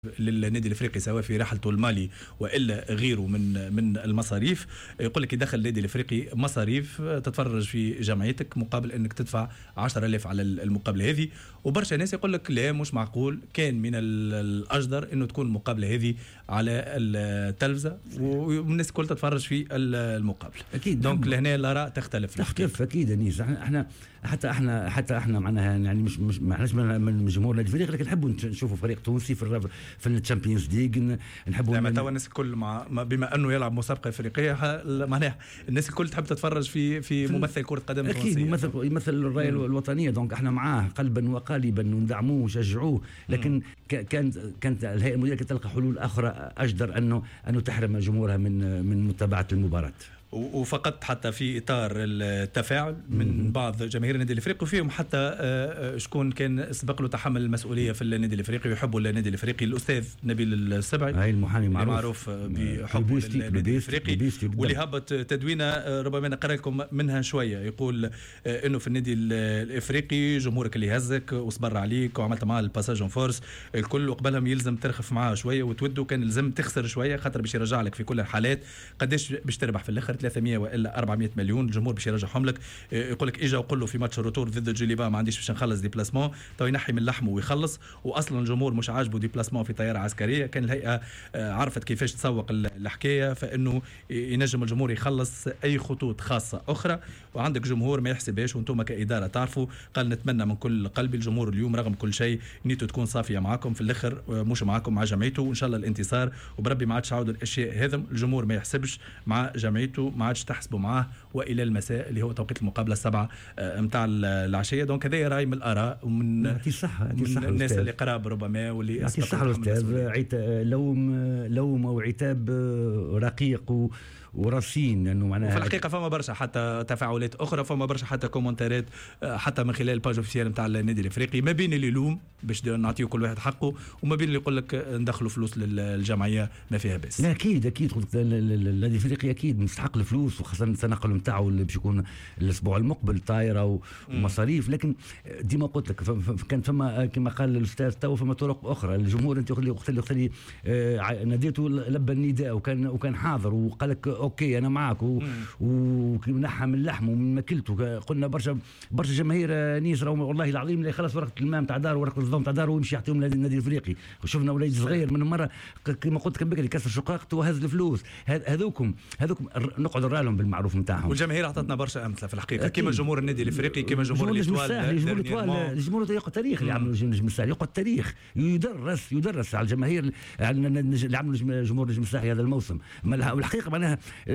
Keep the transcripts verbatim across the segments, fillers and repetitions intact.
للنادي الافريقي سواء في رحلته المالي والا غيره من من المصاريف. يقول لك يدخل النادي الافريقي مصاريف تتفرج في جمعيتك مقابل انك تدفع عشرة آلاف على المقابله هذه، وبرشا ناس يقول لك لا مش معقول، كان من الاجدر انه تكون المقابله هذه على التلفزه والناس الكل تتفرج في المقابله. اكيد دونك لهنا الاراء تختلف تختلف اكيد انيس. احنا حتى احنا حتى احنا معناها يعني مش مش ما احناش من جمهور النادي الافريقي، لكن نحبوا نشوفوا فريق تونسي في في الشامبيونز ليج. نحبوا لما توا الناس الكل مع بما انه يلعب مسابقه افريقيه معناها الناس الكل تحب تتفرج في في ممثل كره قدم تونسيه. اكيد يمثل يمثل الرايه الوطنيه، دونك احنا معاه قلبا وقالبا وندعموه ونشجعوه، لكن كانت كانت الهيئه المديره تلقى حلول اخرى اجدر انه انه تحرم جمهورها من من متابعه المباراه. وفقط حتى في اطار التفاعل من بعض جماهير النادي الافريقي، وفيهم حتى شكون كان سبق له تحمل المسؤوليه في النادي الافريقي ويحبوا النادي الافريقي، الاستاذ نبيل السبعي هاي المحامي معروف, معروف بحبه للنادي الافريقي، واللي هبط تدوينه ربما نقرا لكم منها شويه. يقول انه في النادي الافريقي جمهورك اللي هزك وصبر عليك وعملت معاه الباساج اون فورس الكل، وقبلهم يلزم ترخف معاه شويه وتودوا، كان يلزم تخسر شويه خاطر باش يرجع لك في كل الحالات. قداش باش تربح في الاخر؟ ثلاثمية والا أربعمية مليون. الجمهور باش يرجعهم لك. يقول لك اجا وقول له في ماتش الروتور ضد جيليبا ما عنديش باش نخلص ديبلاسمون، تو ينحي من لحمه ويخلص، واصلا الجمهور مش عاجبه ديبلاسمون في طياره عسكريه. كان الهيئه عرفت كيفاش تسوق الحكايه، فانه ينجم الجمهور يخلص اي خطوط خاصه اخرى، وعندك جمهور ما يحسبهاش وانتم كاداره تعرفوا. قال نتمنى من كل قلبي الجمهور اليوم رغم كل شيء نيته تكون صافيه معكم في الاخر، مش معكم مع جمعيته، وان شاء الله الانتصار، وبربي ما عادش عاودوا الاشياء هذا. الجمهور ما يحسبش مع جمعيته، ما عادش تحسبوا معاه، والى المساء اللي هو توقيت المقابله السبعة نتاع العشيه. دونك هذا راي من الاراء ومن الناس اللي قراب ربما واللي يعطي الصحه الاستاذ. لوم لوم او عتاب رقيق و ورصين انه معناها في الحقيقه فما برشا حتى تفاعلات اخرى، فما برشا حتى كومنتارات حتى من خلال الباج اوفيسيال نتاع النادي الافريقي، ما بين اللي يلوم باش نعطيه كل واحد حقه، وما بين اللي يقول لك ندخلوا فلوس للجمعيه ما فيها بس. لا اكيد اكيد النادي الافريقي اكيد مستحق الفلوس، وخاصه التنقل نتاعو اللي باش يكون الاسبوع المقبل طايره ومصاريف. لكن ديما قلت لك كان فما كما قال الاستاذ تو فما طرق اخرى. الجمهور انت وقت اللي ناديته لبى النداء وكان وكان حاضر وقال لك اوكي انا معك ونحى من لحمه ومن ماكلته. قلنا برشا برشا جماهير نيس والله العظيم اللي خلص ورقه الماء تاع داره ورقه الضوء تاع داره ويمشي يعطيهم للنادي الافريقي. وشفنا وليد صغير من مره كما قلت كان بكري كسر شقاقته وهز الفلوس. هذوكم هذوكم نقعد نرى لهم بالمعروف نتاعهم. والجماهير اعطتنا برشا امثله في الحقيقه كما جمهور النادي الافريقي كما جمهور الاتوال. الجمهور يقعد التاريخ اللي عملوا نجم الساحل، يقعد التاريخ يدرس يدرس على الجماهير اللي عملوا جمهور نجم الساحل هذا الموسم. والحقيقه معناها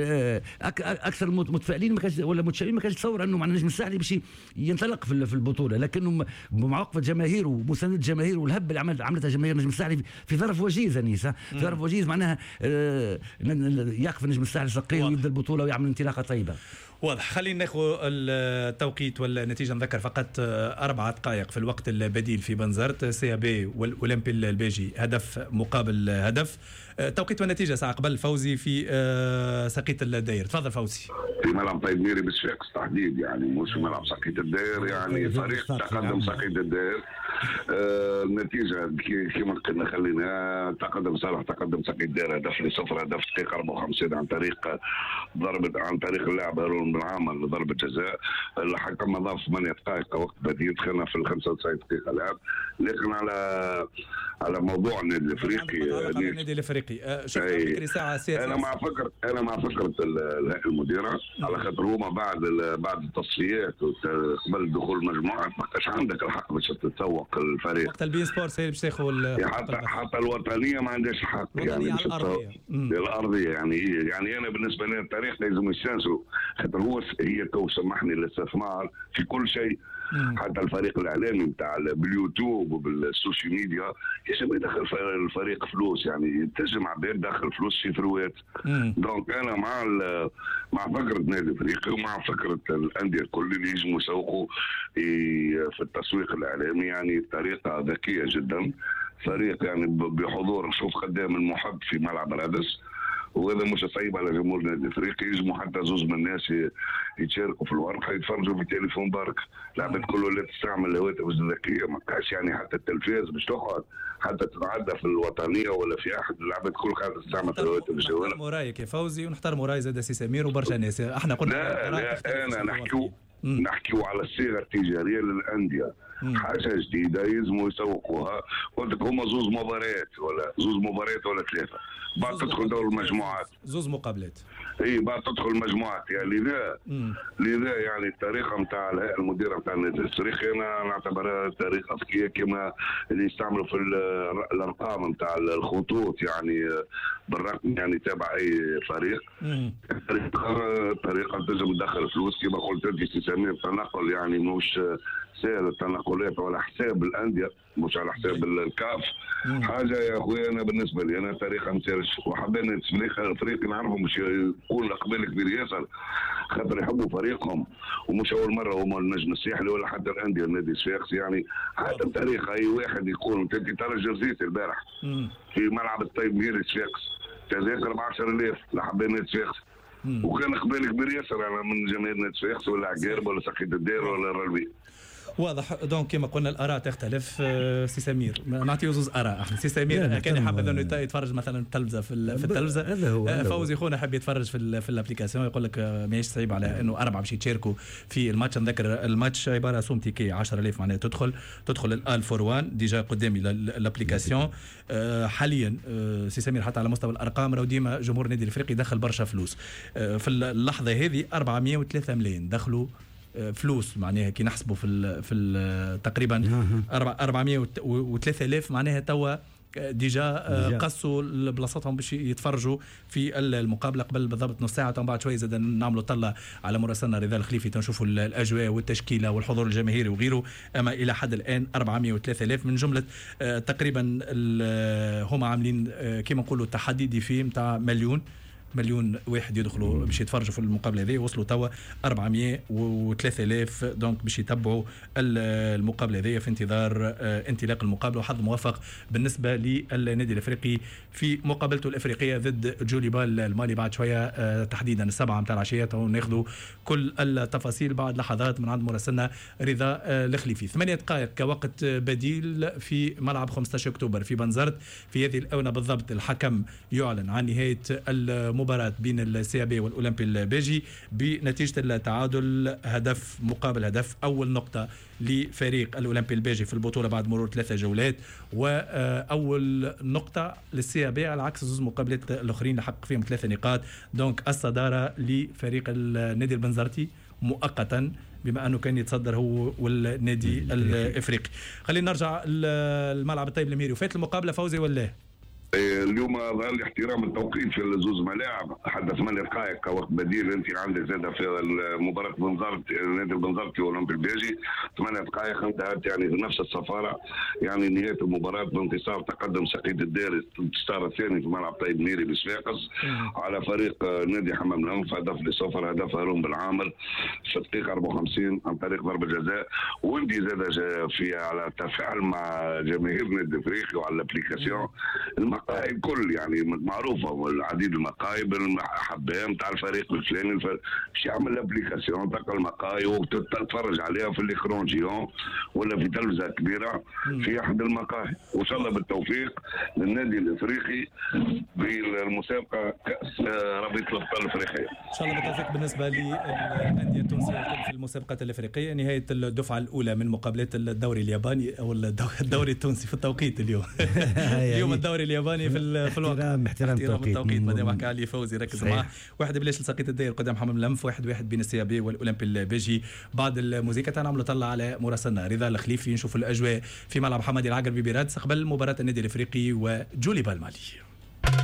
اكثر متفائلين ما كانش ولا متشائمين ما كانش تصور انه مع النجم الساحلي باش ينطلق في البطوله، لكنه مع وقفه جماهير ومساند جماهير والهب اللي عملت عملتها جماهير النجم الساحلي في ظرف وجيز انيس في ظرف وجيز معناها يقف النجم الساحلي سقيه ويبدا البطوله ويعمل انطلاقه طيبه. واضح. خلينا ناخذ التوقيت والنتيجه. نذكر فقط اربع دقائق في الوقت البديل في بنزرت سي بي والاولمبي البيجي هدف مقابل هدف. توقيت والنتيجه ساعه قبل فوزي في سقيت الداير. تفضل فوزي. في ملعب طيب ميري بالصفاقس تحديد، يعني مش ملعب سقيت الداير، يعني فريق تقدم سقيت الداير. آه النتيجه كما قلنا خلينا تقدم صالح تقدم سقيت الداير هدف لصفر، هدف دقيقه أربعة وخمسين عن طريق ضربه عن طريق اللاعب هارون بن عامر ضربه جزاء. الحكم اضاف ثمانية دقائق وقت بديل، دخلنا في ال خمسة وتسعين دقيقه لعب. لكن على على موضوع النادي الافريقي النادي الافريقي شفت فكري ساعه سياسيه. انا مع فكره انا مع فكره الهيئه المديره على خاطر هما بعد بعد التصفيات قبل دخول المجموعات ما كانش عندك الحق باش تتسوق الفريق. وقت البي سبورتس هي باش تاخذ حتى حتى الوطنيه ما عندهاش الحق يعني على الارضيه الارضيه يعني يعني انا بالنسبه لي التاريخ لازم يستانسوا خاطر هو هي تو سمحني الاستثمار في كل شيء. حتى الفريق الاعلامي نتاع باليوتيوب وبالسوشيال ميديا يجب يدخل الفريق فلوس، يعني تجمع عباد دخل فلوس في ثروات. دونك انا مع مع فكره نادي افريقي ومع فكره الانديه الكل اللي يجموا يسوقوا في التسويق الاعلامي يعني بطريقه ذكيه جدا. فريق يعني بحضور نشوف قدام المحب في ملعب رادس وهذا مش صعيب على جمهور النادي الافريقي. يجموا حتى زوز من الناس يتشاركوا في الورقه يتفرجوا في تليفون برك. العباد كله لا تستعمل الهواتف الذكيه، ما كاش يعني حتى التلفاز باش تقعد حتى تتعدى في الوطنيه ولا في احد. العباد كل قاعده تستعمل الهواتف الجوال. نحترموا رايك يا فوزي ونحترموا راي زاد سي سمير وبرشا ناس. احنا قلنا لا لا انا نحكيو نحكيو على الصيغه التجاريه للانديه. حاجه جديده يلزموا يسوقوها. قلت لك هما زوز مباريات ولا زوز مباريات ولا ثلاثه بعد تدخل دور المجموعات، زوز مقابلات. اي بعد تدخل المجموعات. يعني لذا لذا يعني الطريقه نتاع الهيئه المديره نتاع النادي الافريقي انا نعتبرها طريقه اذكيه كما اللي يستعملوا في الارقام نتاع الخطوط، يعني بالرقم يعني تابع اي فريق. طريقه طريقه تنجم تدخل فلوس كما قلت انت سي سمير. التنقل يعني مش سهل التنقلات ولا حساب الانديه، مش على حساب الكاف. حاجه يا اخويا انا بالنسبه لي انا طريقه مسيرش وحبينا الافريقي نعرفهم مش يكون اقبال كبير ياسر خاطر يحبوا فريقهم، ومش اول مره هما النجم الساحلي ولا حتى الانديه النادي الصفاقس. يعني حتى بطريقه اي واحد يكون تنتي ترى جرزيت البارح في ملعب الطيب ميري الصفاقس تذاكر ب عشرة آلاف لحبينا النادي الصفاقس، وكان اقبال كبير ياسر يعني من جماهير النادي الصفاقس ولا عقارب ولا سقيط الدير ولا الرلبي. واضح. دونك كما قلنا الاراء تختلف. سي سمير نعطيه زوز اراء. سي سمير كان يحب انه يتفرج مثلا التلفزه في في التلفزه. فوزي خونا حب يتفرج في في الابليكاسيون. يقول لك ماهيش صعيب على انه اربعه باش يتشاركوا في الماتش. نذكر الماتش عباره سوم تيكي عشرة آلاف معناها تدخل تدخل الال فور وان ديجا قدامي الابليكاسيون حاليا. سي سمير حتى على مستوى الارقام راهو ديما جمهور النادي الافريقي دخل برشا فلوس. في اللحظه هذه أربعمائة وثلاثة ملايين دخلوا فلوس معناها كي نحسبوا في ال في ال تقريبا أربعمائة وثلاثة آلاف معناها توا ديجا قصوا بلاصتهم باش يتفرجوا في المقابله قبل بالضبط نص ساعه. ومن بعد شويه زاد نعملوا طله على مراسلنا رضا الخليفي تنشوفوا الاجواء والتشكيله والحضور الجماهيري وغيره. اما الى حد الان أربعمائة وثلاثة آلاف من جمله تقريبا هما عاملين كما نقولوا تحدي دي في نتاع مليون مليون واحد يدخلوا باش يتفرجوا في المقابله هذه. وصلوا توا أربعمائة وثلاثة آلاف دونك باش يتبعوا المقابله هذه في انتظار انطلاق المقابله. وحظ موفق بالنسبه للنادي الافريقي في مقابلته الافريقيه ضد جوليبال المالي بعد شويه تحديدا السبعه نتاع العشيه. وناخذوا كل التفاصيل بعد لحظات من عند مراسلنا رضا الخليفي. ثمانية دقائق كوقت بديل في ملعب خمسة عشر أكتوبر في بنزرت. في هذه الاونه بالضبط الحكم يعلن عن نهايه المباراة بين السي بي والأولمبي البيجي بنتيجة التعادل هدف مقابل هدف. أول نقطة لفريق الأولمبي البيجي في البطولة بعد مرور ثلاثة جولات، وأول نقطة للسي بي على عكس زوج مقابلات الآخرين اللي حقق فيهم ثلاثة نقاط. دونك الصدارة لفريق النادي البنزرتي مؤقتا بما أنه كان يتصدر هو والنادي الإفريقي. خلينا نرجع الملعب الطيب الميري. وفات المقابلة فوزي ولا اليوم ظهر لي احترام التوقيت في الزوز ملاعب حتى ثمانية دقائق كوقت بديل. انت عندك زاد في مباراه بنزرت نادي بنزرتي والاولمبي البيجي ثمانية دقائق انتهت يعني في نفس السفاره. يعني نهايه المباراه بانتصار تقدم سقيط الدير الستار الثاني في ملعب طيب ميري بصفاقس على فريق نادي حمام الانف هدف لصفر. هدف هارون بالعامر في الدقيقه أربعة وخمسين عن طريق ضربه جزاء. وانت زاد في على التفاعل مع جماهير النادي الافريقي وعلى الابليكاسيون. المقايب كل يعني معروفه والعديد المقايب الحبام تاع الفريق الفلاني باش يعمل الابليكاسيون تلقى المقايب وتتفرج عليها في الاكرونجيون ولا في تلفزه كبيره في احد المقاهي. وان شاء الله بالتوفيق للنادي الافريقي بالمسابقه كاس رابطه الابطال الافريقيه. ان شاء الله بالتوفيق بالنسبه للانديه التونسيه في المسابقات الافريقيه. نهايه الدفعه الاولى من مقابلات الدوري الياباني او الدوري التونسي في التوقيت اليوم. اليوم الدوري الياباني في في الوقت. احترام احترام التوقيت. ما دام حكى علي فوزي ركز معاه. واحد بلاش لسقيط الداير قدام حمام الانف. واحد واحد بين السي بي والاولمبي البيجي. بعد الموسيقى تنعملوا طلع على مراسلنا رضا الخليفي نشوف الاجواء في ملعب حمادي العقربي برادس قبل مباراه النادي الافريقي وجوليبال المالي.